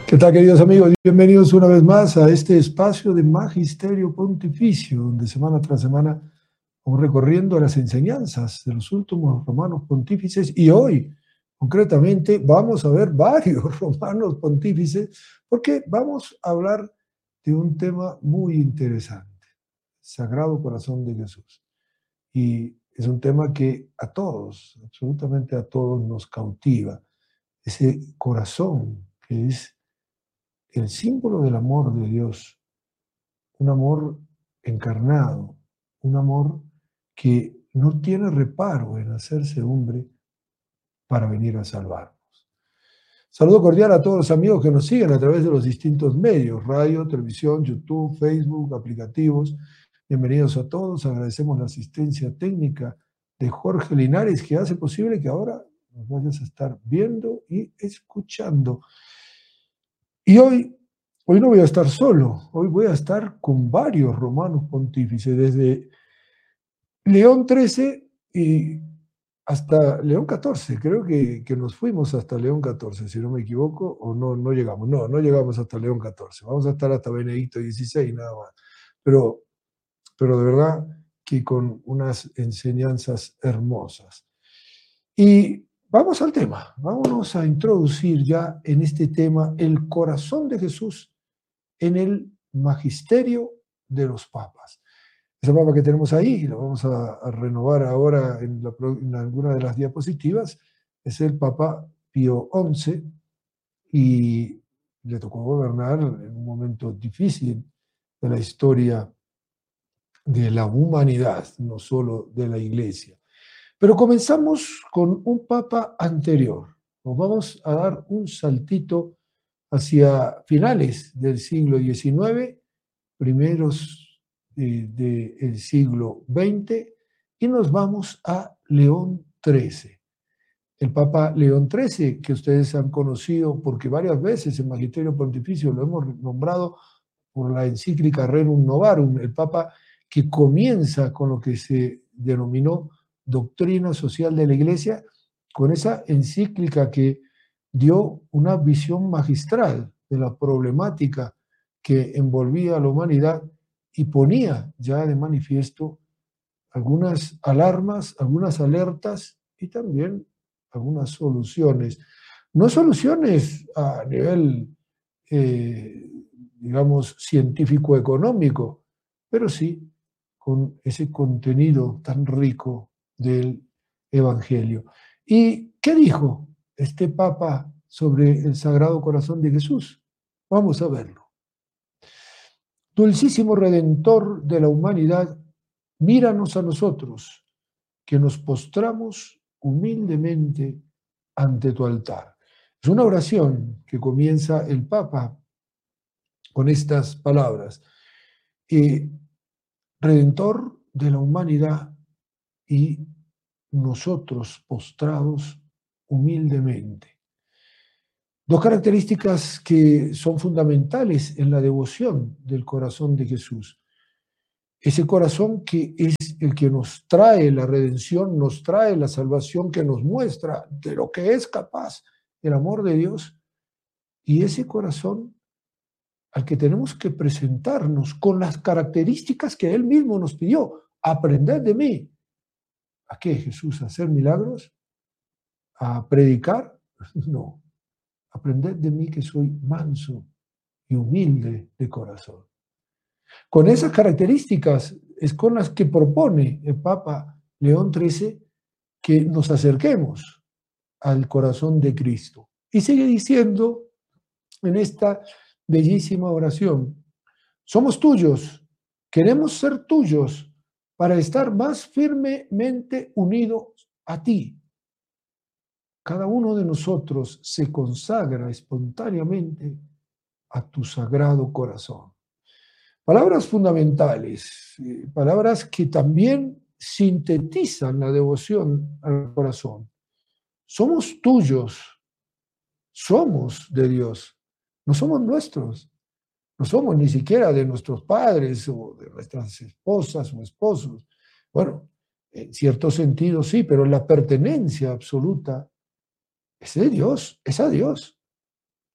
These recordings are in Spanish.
¿Qué tal, queridos amigos? Bienvenidos una vez más a este espacio de Magisterio Pontificio, donde semana tras semana vamos recorriendo las enseñanzas de los últimos romanos pontífices y hoy, concretamente, vamos a ver varios romanos pontífices porque vamos a hablar de un tema muy interesante, Sagrado Corazón de Jesús. Y es un tema que a todos, absolutamente a todos nos cautiva, ese corazón que es el símbolo del amor de Dios, un amor encarnado, un amor que no tiene reparo en hacerse hombre para venir a salvarnos. Saludo cordial a todos los amigos que nos siguen a través de los distintos medios, radio, televisión, YouTube, Facebook, aplicativos. Bienvenidos a todos, agradecemos la asistencia técnica de Jorge Linares, que hace posible que ahora nos vayas a estar viendo y escuchando. Y hoy no voy a estar solo, hoy voy a estar con varios romanos pontífices, desde León XIII y hasta León XIV. Creo que nos fuimos hasta León XIV, si no me equivoco, o no llegamos. No llegamos hasta León XIV. Vamos a estar hasta Benedicto XVI nada más. Pero de verdad que con unas enseñanzas hermosas. Y vamos al tema, vámonos a introducir ya en este tema el corazón de Jesús en el magisterio de los papas. Ese papa que tenemos ahí, lo vamos a renovar ahora en alguna de las diapositivas, es el Papa Pío XI y le tocó gobernar en un momento difícil de la historia de la humanidad, no solo de la Iglesia. Pero comenzamos con un papa anterior. Nos vamos a dar un saltito hacia finales del siglo XIX, primeros del siglo XX, y nos vamos a León XIII. El Papa León XIII, que ustedes han conocido porque varias veces en Magisterio Pontificio lo hemos nombrado por la encíclica Rerum Novarum, el Papa que comienza con lo que se denominó doctrina social de la Iglesia, con esa encíclica que dio una visión magistral de la problemática que envolvía a la humanidad y ponía ya de manifiesto algunas alarmas, algunas alertas y también algunas soluciones. No soluciones a nivel, digamos, científico-económico, pero sí con ese contenido tan rico del Evangelio. ¿Y qué dijo este Papa sobre el Sagrado Corazón de Jesús? Vamos a verlo. Dulcísimo Redentor de la humanidad, míranos a nosotros, que nos postramos humildemente ante tu altar. Es una oración que comienza el Papa con estas palabras. Redentor de la humanidad y nosotros postrados humildemente. Dos características que son fundamentales en la devoción del corazón de Jesús. Ese corazón que es el que nos trae la redención, nos trae la salvación, que nos muestra de lo que es capaz el amor de Dios. Y ese corazón al que tenemos que presentarnos con las características que Él mismo nos pidió. Aprended de mí. ¿A qué, Jesús? ¿A hacer milagros? ¿A predicar? No. Aprended de mí que soy manso y humilde de corazón. Con esas características es con las que propone el Papa León XIII que nos acerquemos al corazón de Cristo. Y sigue diciendo en esta bellísima oración: somos tuyos, queremos ser tuyos para estar más firmemente unidos a ti. Cada uno de nosotros se consagra espontáneamente a tu sagrado corazón. Palabras fundamentales, palabras que también sintetizan la devoción al corazón. Somos tuyos, somos de Dios, no somos nuestros, no somos ni siquiera de nuestros padres o de nuestras esposas o esposos. Bueno, en cierto sentido sí, pero la pertenencia absoluta es de Dios, es a Dios.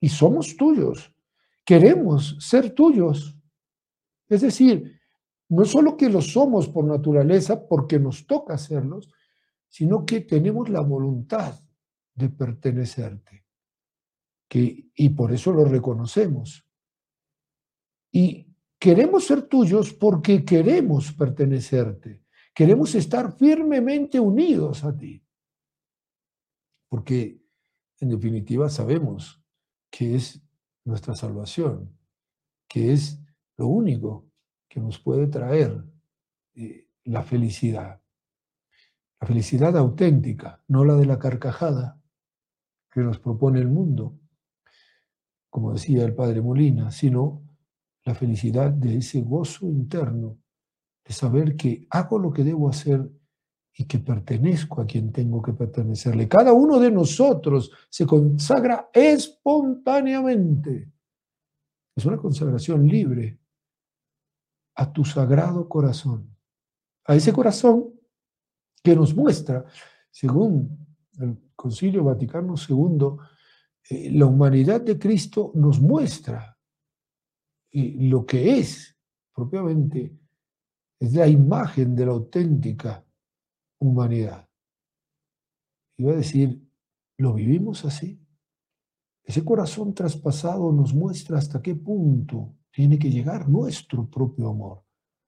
y somos tuyos. Queremos ser tuyos. Es decir, no solo que lo somos por naturaleza, porque nos toca serlos, sino que tenemos la voluntad de pertenecerte, y por eso lo reconocemos. Y queremos ser tuyos porque queremos pertenecerte, queremos estar firmemente unidos a ti, porque en definitiva sabemos que es nuestra salvación, que es lo único que nos puede traer la felicidad auténtica, no la de la carcajada que nos propone el mundo, como decía el padre Molina, sino la felicidad de ese gozo interno, de saber que hago lo que debo hacer y que pertenezco a quien tengo que pertenecerle. Cada uno de nosotros se consagra espontáneamente. Es una consagración libre a tu sagrado corazón, a ese corazón que nos muestra, según el Concilio Vaticano II, la humanidad de Cristo nos muestra lo que es propiamente, es la imagen de la auténtica humanidad. Iba a decir, ¿lo vivimos así? Ese corazón traspasado nos muestra hasta qué punto tiene que llegar nuestro propio amor.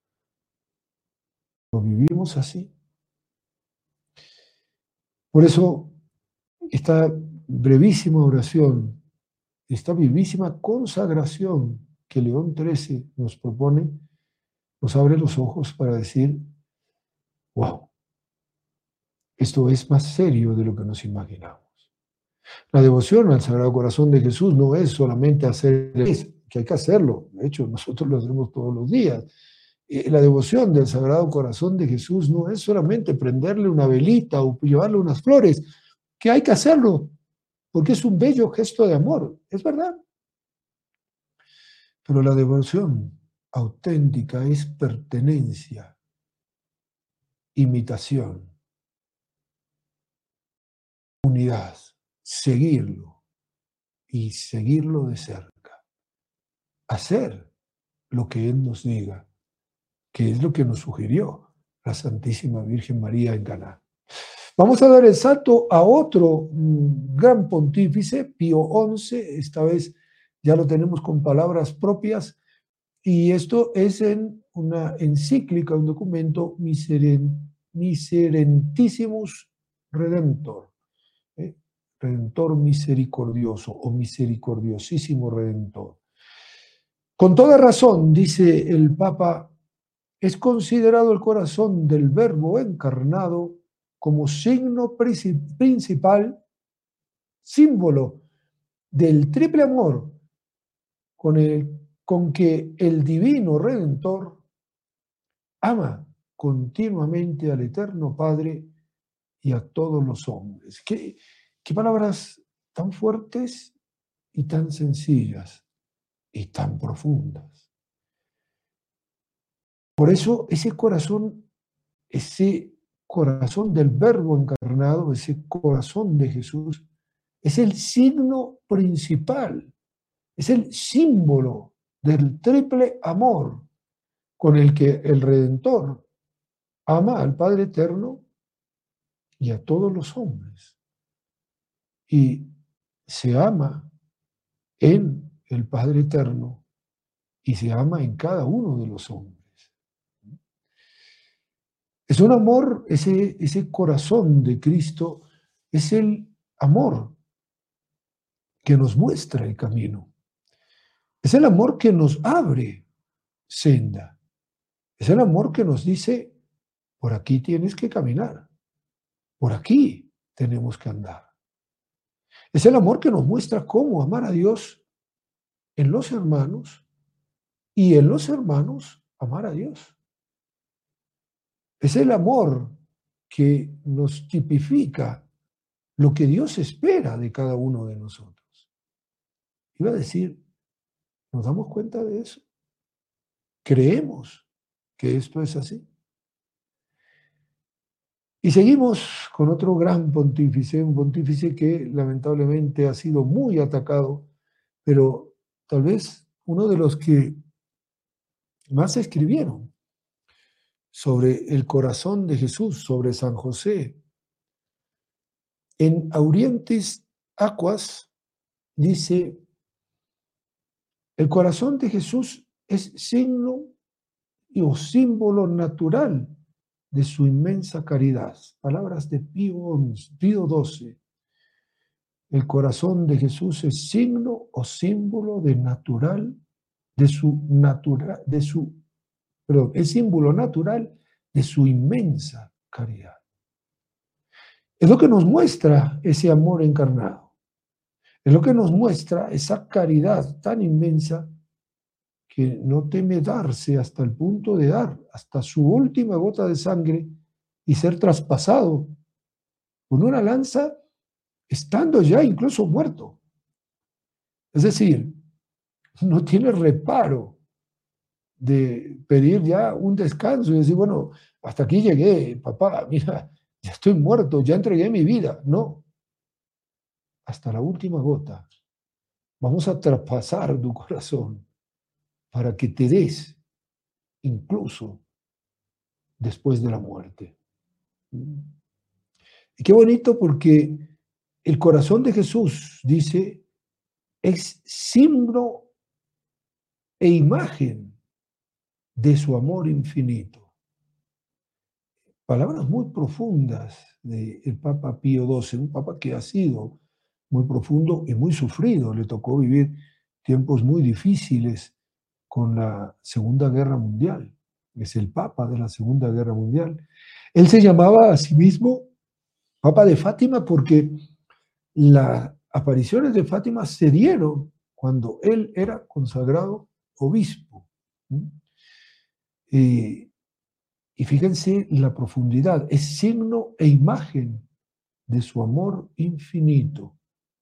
¿Lo vivimos así? Por eso, esta brevísima oración, esta vivísima consagración que León XIII nos propone, nos abre los ojos para decir, wow, esto es más serio de lo que nos imaginamos. La devoción al Sagrado Corazón de Jesús no es solamente hacer, que hay que hacerlo, de hecho nosotros lo hacemos todos los días. La devoción del Sagrado Corazón de Jesús no es solamente prenderle una velita o llevarle unas flores, que hay que hacerlo, porque es un bello gesto de amor, es verdad. Pero la devoción auténtica es pertenencia, imitación, unidad, seguirlo y seguirlo de cerca, hacer lo que Él nos diga, que es lo que nos sugirió la Santísima Virgen María en Caná. Vamos a dar el salto a otro gran pontífice, Pío XI, esta vez ya lo tenemos con palabras propias, y esto es en una encíclica, un documento Miserentissimus Redemptor, Redentor misericordioso o misericordiosísimo Redentor. Con toda razón, dice el Papa, es considerado el corazón del Verbo encarnado como signo principal, símbolo del triple amor con que el divino Redentor ama continuamente al Eterno Padre y a todos los hombres. ¿Qué palabras tan fuertes y tan sencillas y tan profundas? Por eso ese corazón del Verbo encarnado, ese corazón de Jesús, es el signo principal, es el símbolo del triple amor con el que el Redentor ama al Padre Eterno y a todos los hombres. Y se ama en el Padre Eterno y se ama en cada uno de los hombres. Es un amor, ese corazón de Cristo es el amor que nos muestra el camino. Es el amor que nos abre senda. Es el amor que nos dice, por aquí tienes que caminar, por aquí tenemos que andar. Es el amor que nos muestra cómo amar a Dios en los hermanos y en los hermanos amar a Dios. Es el amor que nos tipifica lo que Dios espera de cada uno de nosotros. Iba a decir, ¿nos damos cuenta de eso? ¿Creemos que esto es así? Y seguimos con otro gran pontífice, un pontífice que lamentablemente ha sido muy atacado pero tal vez uno de los que más escribieron sobre el corazón de Jesús, sobre San José. En Aurientis Aquas dice, el corazón de Jesús es signo o símbolo natural de su inmensa caridad. Palabras de Pío XII. El corazón de Jesús es signo o símbolo de natural, es símbolo natural de su inmensa caridad. Es lo que nos muestra ese amor encarnado. Es lo que nos muestra esa caridad tan inmensa que no teme darse hasta el punto de dar hasta su última gota de sangre y ser traspasado con una lanza estando ya incluso muerto. Es decir, no tiene reparo de pedir ya un descanso y decir, bueno, hasta aquí llegué, papá, mira, ya estoy muerto, ya entregué mi vida. No, hasta la última gota. Vamos a traspasar tu corazón para que te des incluso después de la muerte. Y qué bonito porque el corazón de Jesús, dice, es signo e imagen de su amor infinito. Palabras muy profundas del Papa Pío XII, un papa que ha sido muy profundo y muy sufrido. Le tocó vivir tiempos muy difíciles con la Segunda Guerra Mundial. Es el Papa de la Segunda Guerra Mundial. Él se llamaba a sí mismo Papa de Fátima porque las apariciones de Fátima se dieron cuando él era consagrado obispo. Y fíjense la profundidad, es signo e imagen de su amor infinito.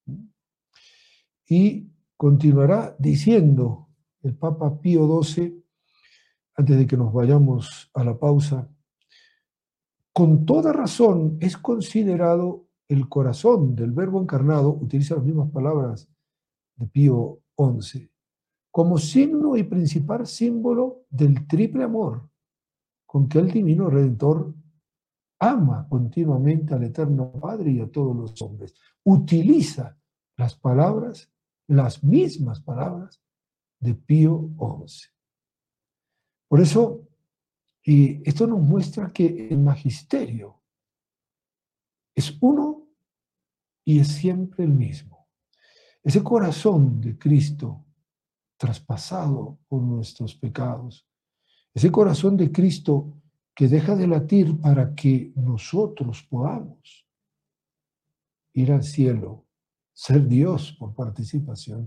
Y continuará diciendo el Papa Pío XII, antes de que nos vayamos a la pausa, con toda razón es considerado el corazón del Verbo encarnado, utiliza las mismas palabras de Pío XI, como signo y principal símbolo del triple amor con que el Divino Redentor ama continuamente al Eterno Padre y a todos los hombres. Utiliza las palabras, las mismas palabras de Pío XI. Por eso, esto nos muestra que el magisterio es uno y es siempre el mismo. Ese corazón de Cristo traspasado por nuestros pecados, ese corazón de Cristo que deja de latir para que nosotros podamos ir al cielo, ser Dios por participación,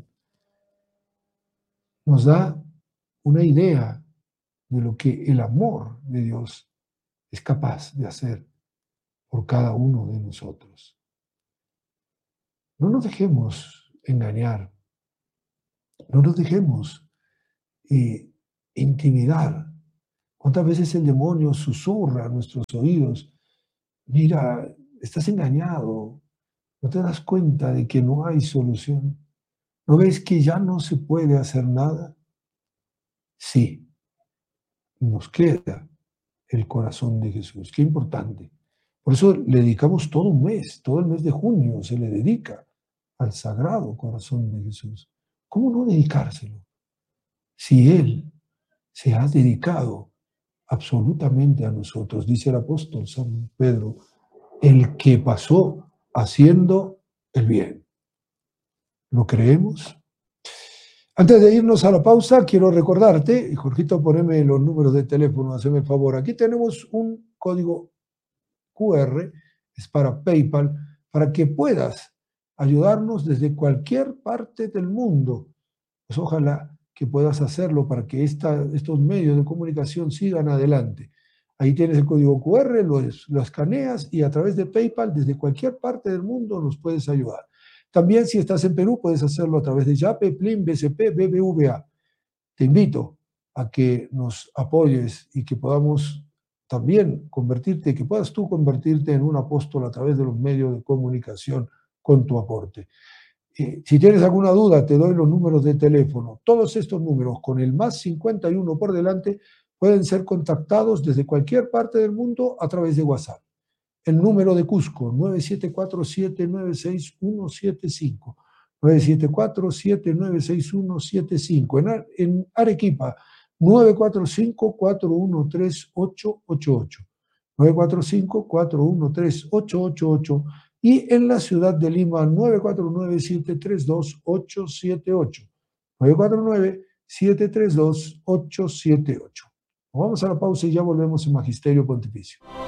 nos da una idea de lo que el amor de Dios es capaz de hacer por cada uno de nosotros. No nos dejemos engañar, no nos dejemos intimidar. ¿Cuántas veces el demonio susurra a nuestros oídos? Mira, estás engañado, no te das cuenta de que no hay solución. ¿No ves que ya no se puede hacer nada? Sí, nos queda el corazón de Jesús. Qué importante. Por eso le dedicamos todo un mes, todo el mes de junio se le dedica al sagrado corazón de Jesús. ¿Cómo no dedicárselo? Si Él se ha dedicado absolutamente a nosotros, dice el apóstol San Pedro, el que pasó haciendo el bien. ¿Lo creemos? Antes de irnos a la pausa, quiero recordarte, y Jorgito, poneme los números de teléfono, hazme el favor. Aquí tenemos un código QR, es para PayPal, para que puedas ayudarnos desde cualquier parte del mundo. Pues ojalá que puedas hacerlo para que estos medios de comunicación sigan adelante. Ahí tienes el código QR, lo escaneas y a través de PayPal desde cualquier parte del mundo nos puedes ayudar. También si estás en Perú puedes hacerlo a través de Yape, Plin, BCP, BBVA. Te invito a que nos apoyes y que podamos también convertirte, que puedas tú convertirte en un apóstol a través de los medios de comunicación con tu aporte. Si tienes alguna duda, te doy los números de teléfono. Todos estos números, con el más 51 por delante, pueden ser contactados desde cualquier parte del mundo a través de WhatsApp. El número de Cusco, 974-796-175. 974-796-175. En Arequipa, 945-413-888. 945-413-888. Y en la ciudad de Lima, 949-732-878. 949-732-878. Vamos a la pausa y ya volvemos en Magisterio Pontificio.